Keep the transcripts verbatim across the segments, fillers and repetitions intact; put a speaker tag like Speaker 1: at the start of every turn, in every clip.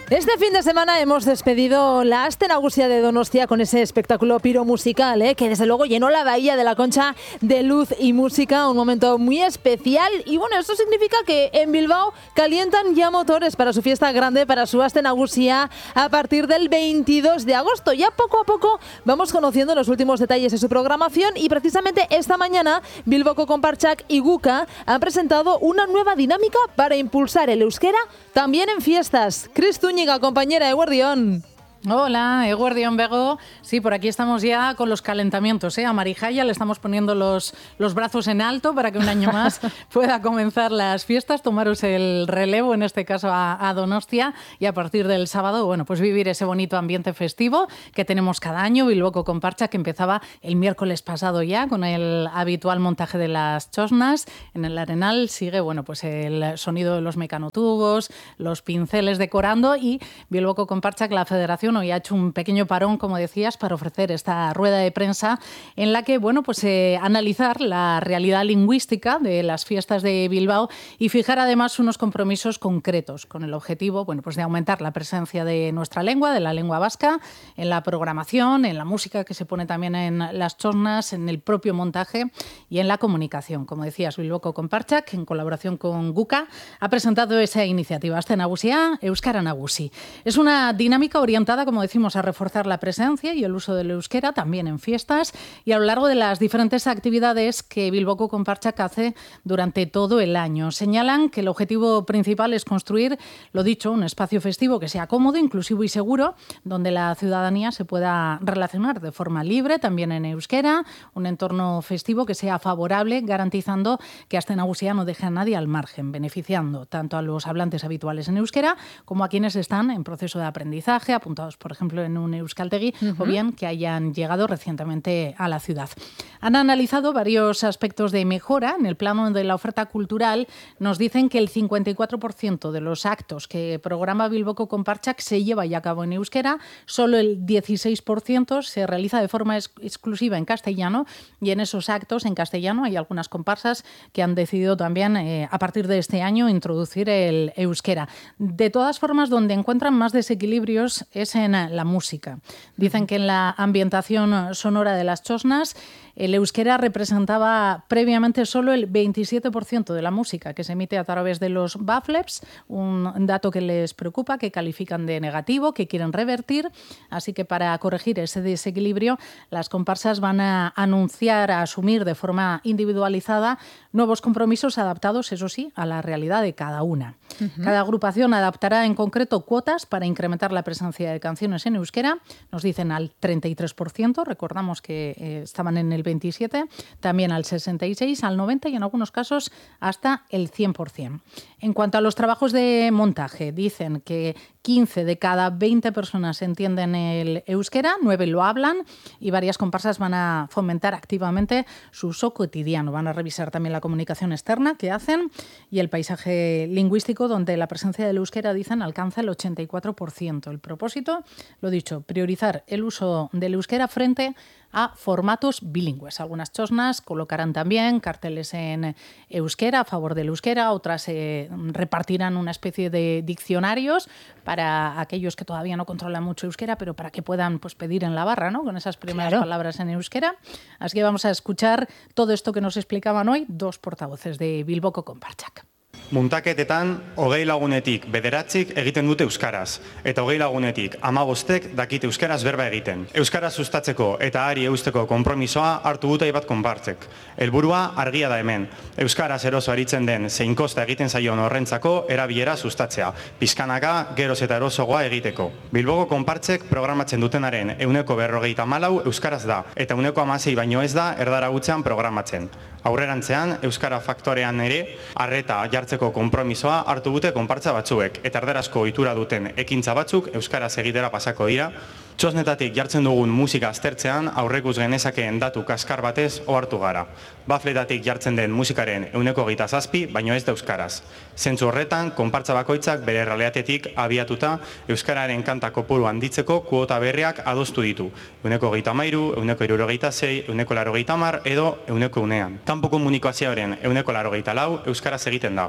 Speaker 1: Este fin de semana hemos despedido la Aste Nagusia de Donostia con ese espectáculo piromusical, ¿eh? que desde luego llenó la bahía de la Concha de luz y música, un momento muy especial. Y bueno, esto significa que en Bilbao calientan ya motores para su fiesta grande, para su Aste Nagusia, a partir del veintidós de agosto. Ya poco a poco vamos conociendo los últimos detalles de su programación y precisamente esta mañana Bilboko Konpartsak y Guka han presentado una nueva dinámica para impulsar el euskera también en fiestas. Cris Zúñiga, compañera de Eguerdión.
Speaker 2: Hola, Eguerdión Bego. Sí, por aquí estamos ya con los calentamientos, ¿eh? A Marijaya le estamos poniendo los, los brazos en alto para que un año más pueda comenzar las fiestas, tomaros el relevo, en este caso a, a Donostia, y a partir del sábado, bueno, pues vivir ese bonito ambiente festivo que tenemos cada año. Bilboko Konpartsak, que empezaba el miércoles pasado ya con el habitual montaje de las chosnas. En el Arenal sigue, bueno, pues el sonido de los mecanotubos, los pinceles decorando, y Bilboko Konpartsak, la federación, hoy ha hecho un pequeño parón, como decías, para ofrecer esta rueda de prensa en la que, bueno, pues eh, analizar la realidad lingüística de las fiestas de Bilbao y fijar además unos compromisos concretos con el objetivo, bueno, pues de aumentar la presencia de nuestra lengua, de la lengua vasca, en la programación, en la música que se pone también en las chosnas, en el propio montaje y en la comunicación. Como decías, Bilboko Konpartsak, en colaboración con Guka, ha presentado esa iniciativa, Aste Nagusia, Euskara Nagusi. Es una dinámica orientada, como decimos, a reforzar la presencia y el uso del euskera también en fiestas y a lo largo de las diferentes actividades que Bilboko Konpartsak hace durante todo el año. Señalan que el objetivo principal es construir, lo dicho, un espacio festivo que sea cómodo, inclusivo y seguro, donde la ciudadanía se pueda relacionar de forma libre, también en euskera, un entorno festivo que sea favorable, garantizando que Aste Nagusia no deje a nadie al margen, beneficiando tanto a los hablantes habituales en euskera como a quienes están en proceso de aprendizaje, apuntados por ejemplo en un euskaltegi, uh-huh. o bien que hayan llegado recientemente a la ciudad. Han analizado varios aspectos de mejora en el plano de la oferta cultural. Nos dicen que el cincuenta y cuatro por ciento de los actos que programa Bilboko Konpartsak se lleva ya a cabo en euskera, solo el dieciséis por ciento se realiza de forma ex- exclusiva en castellano, y en esos actos en castellano hay algunas comparsas que han decidido también eh, a partir de este año introducir el euskera. De todas formas, donde encuentran más desequilibrios es en la música. Dicen que en la ambientación sonora de las chosnas el euskera representaba previamente solo el veintisiete por ciento de la música que se emite a través de los baffles, un dato que les preocupa, que califican de negativo, que quieren revertir. Así que para corregir ese desequilibrio, las comparsas van a anunciar, a asumir de forma individualizada nuevos compromisos adaptados, eso sí, a la realidad de cada una. Uh-huh. Cada agrupación adaptará en concreto cuotas para incrementar la presencia de canciones en euskera. Nos dicen al treinta y tres por ciento, recordamos que eh, estaban en el veintisiete por ciento, también al sesenta y seis por ciento, al noventa por ciento y en algunos casos hasta el cien por ciento. En cuanto a los trabajos de montaje, dicen que quince de cada veinte personas entienden el euskera, nueve lo hablan, y varias comparsas van a fomentar activamente su uso cotidiano. Van a revisar también la comunicación externa que hacen y el paisaje lingüístico, donde la presencia del euskera, dicen, alcanza el ochenta y cuatro por ciento. El propósito, lo dicho, priorizar el uso del euskera frente a formatos bilingües. Algunas chosnas colocarán también carteles en euskera a favor del euskera, otras eh, repartirán una especie de diccionarios para aquellos que todavía no controlan mucho euskera, pero para que puedan pues, pedir en la barra, ¿no?, con esas primeras claro. palabras en euskera. Así que vamos a escuchar todo esto que nos explicaban hoy dos portavoces de Bilboko Konpartsak.
Speaker 3: Muntaketetan hogei lagunetik bederatzik egiten dute euskaraz, eta hogei lagunetik hamabostek dakite euskaraz berba egiten. Euskaraz sustatzeko eta ari eusteko konpromisoa hartu dute bat Konpartsek. Helburua argia da hemen. Euskaraz eroso aritzen den zein kosta egiten zaion horrentzako erabilera sustatzea, pizkanaka geroz eta erosogoa egiteko. Bilboko Konpartsek programatzen dutenaren ehuneko berrogeita hamalau euskaraz da, eta ehuneko hamasei baino ez da erdara hutsean programatzen. Aurrerantzean, euskara faktorean ere, arreta jartzeko konpromisoa hartu dute konpartza batzuek, eta erdarazko ohitura duten ekintza batzuk euskaraz egitera pasako dira. Txosnetatik jartzen dugun musika aztertzean aurrekuz genezakeen datu kaskar batez ohartu gara. Bafletatik jartzen den musikaren ehuneko hogeita zazpi, baino ez da euskaraz. Zentzu horretan, konpartza bakoitzak bere errealitatetik abiatuta euskararen kanta kopuru handitzeko kuota berriak adostu ditu. Ehuneko hogeita hamairu, ehuneko hirurogeita sei, ehuneko laurogeita hamar edo ehuneko unean. Kanpo komunikazioaren ehuneko laurogeita lau euskaraz egiten da.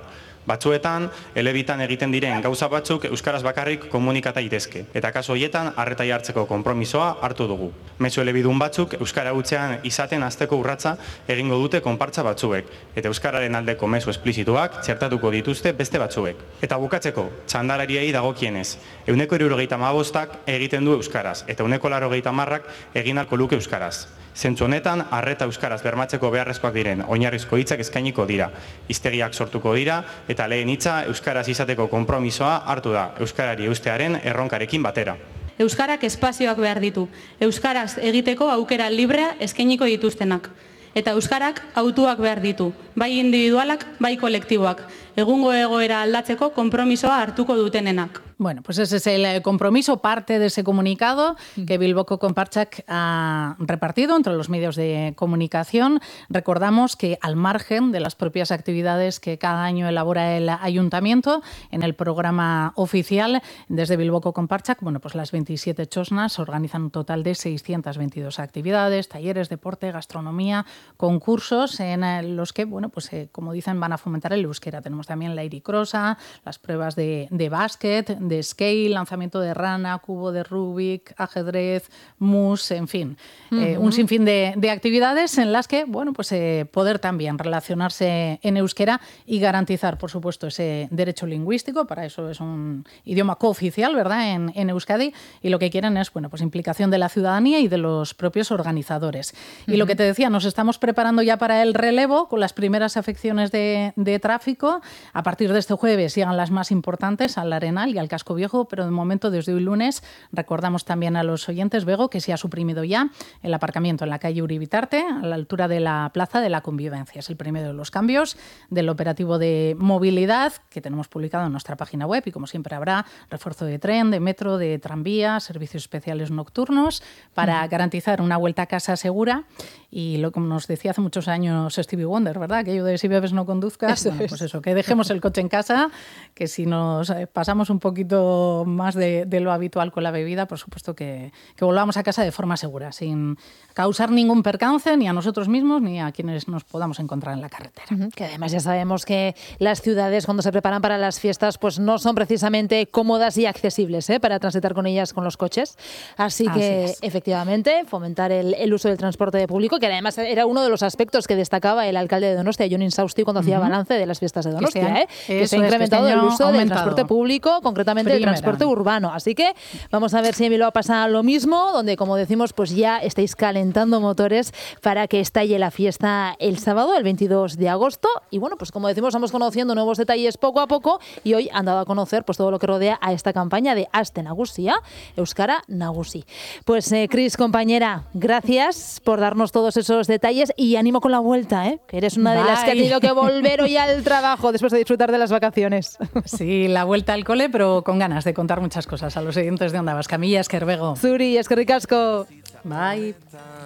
Speaker 3: Batzuetan, elebitan egiten diren gauza batzuk euskaraz bakarrik komunikata daitezke, eta kasu horietan harreta jartzeko konpromisoa hartu dugu. Mezu elebidun batzuk euskara hutsean izaten hasteko urratsa egingo dute konpartza batzuek, eta euskararen aldeko mezu esplizituak txertatuko dituzte beste batzuek. Eta bukatzeko, txandalariei dagokienez, ehuneko hirurogeita hamabostak egiten du euskaraz, eta ehuneko laurogeita hamarrak egin ahalko luke euskaraz. Zentzu honetan, harreta euskaraz bermatzeko beharrezkoak diren oinarrizko hitzak eskainiko dira, hiztegiak sortuko dira, eta lehen hitza euskaraz izateko konpromisoa hartu da euskarari eustearen erronkarekin batera.
Speaker 4: Euskarak espazioak behar ditu, euskaraz egiteko aukera librea eskainiko dituztenak. Eta euskarak autuak behar ditu, bai individualak, bai kolektiboak, egungo egoera aldatzeko konpromisoa hartuko dutenenak.
Speaker 2: Bueno, pues ese es el compromiso, parte de ese comunicado que Bilboko Konpartsak ha repartido entre los medios de comunicación. Recordamos que al margen de las propias actividades que cada año elabora el ayuntamiento, en el programa oficial desde Bilboko Konpartsak, bueno, pues las veintisiete txosnas organizan un total de seiscientas veintidós actividades, talleres, deporte, gastronomía, concursos en los que, bueno, pues eh, como dicen, van a fomentar el euskera. Tenemos también la iricrosa, las pruebas de, de básquet, de scale, lanzamiento de rana, cubo de Rubik, ajedrez, mus, en fin, uh-huh. eh, un sinfín de, de actividades en las que, bueno, pues eh, poder también relacionarse en euskera y garantizar, por supuesto, ese derecho lingüístico. Para eso es un idioma cooficial, ¿verdad?, en, en Euskadi, y lo que quieren es, bueno, pues implicación de la ciudadanía y de los propios organizadores. Uh-huh. Y lo que te decía, nos estamos preparando ya para el relevo con las primeras afecciones de, de tráfico. A partir de este jueves llegan las más importantes al Arenal y al Casco Viejo, pero de momento desde hoy lunes recordamos también a los oyentes, Bego, que se ha suprimido ya el aparcamiento en la calle Uribitarte, a la altura de la Plaza de la Convivencia. Es el primero de los cambios del operativo de movilidad que tenemos publicado en nuestra página web, y como siempre habrá refuerzo de tren, de metro, de tranvía, servicios especiales nocturnos para mm. garantizar una vuelta a casa segura. Y lo que nos decía hace muchos años Stevie Wonder, ¿verdad? Aquello de si bebes no conduzcas.
Speaker 1: Eso
Speaker 2: bueno,
Speaker 1: es.
Speaker 2: Pues eso, que dejemos el coche en casa, que si nos pasamos un poquito más de, de lo habitual con la bebida, por supuesto que, que volvamos a casa de forma segura, sin causar ningún percance ni a nosotros mismos ni a quienes nos podamos encontrar en la carretera.
Speaker 1: Uh-huh. Que además ya sabemos que las ciudades, cuando se preparan para las fiestas, pues no son precisamente cómodas y accesibles, ¿eh?, para transitar con ellas con los coches. Así, Así que, es. efectivamente, fomentar el, el uso del transporte público, que además era uno de los aspectos que destacaba el alcalde de Donostia, Jon Insausti, cuando uh-huh. hacía balance de las fiestas de Donostia, que se, ¿eh? que se ha incrementado el uso del transporte público, concretamente Primera. el transporte urbano. Así que vamos a ver si en Bilbao pasa lo mismo, donde, como decimos, pues ya estáis calentando motores para que estalle la fiesta el sábado, el veintidós de agosto. Y bueno, pues como decimos, vamos conociendo nuevos detalles poco a poco, y hoy han dado a conocer pues todo lo que rodea a esta campaña de Aste Nagusia, Euskara Nagusi. Pues eh, Cris, compañera, gracias por darnos todos esos detalles, y ánimo con la vuelta, ¿eh?, que eres una Bye. de las que ha tenido que volver hoy al trabajo después de disfrutar de las vacaciones.
Speaker 2: Sí, la vuelta al cole, pero con ganas de contar muchas cosas a los oyentes de Onda Vasca. Mila esker, Bego.
Speaker 1: Zuri, eskerrik asko.
Speaker 2: Bye.